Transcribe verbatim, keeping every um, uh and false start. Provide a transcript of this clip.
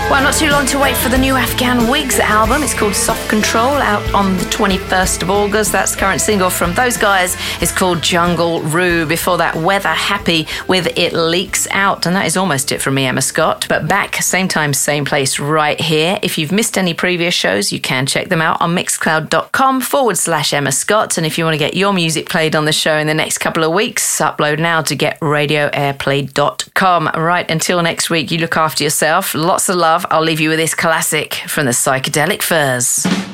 Well, not too long to wait for the new Afghan Wigs album. It's called Soft Control, out on the twenty-first of August. That's the current single from those guys. It's called Jungle Roo. Before that, Weather Happy with It Leaks Out. And that is almost it from me, Emma Scott. But back, same time, same place, right here. If you've missed any previous shows, you can check them out on mixcloud.com forward slash Emma Scott. And if you want to get your music played on the show in the next couple of weeks, upload now to get radio airplay dot com. Right, until next week, you look after yourself. Lots of love. I'll leave you with this classic from the Psychedelic Furs.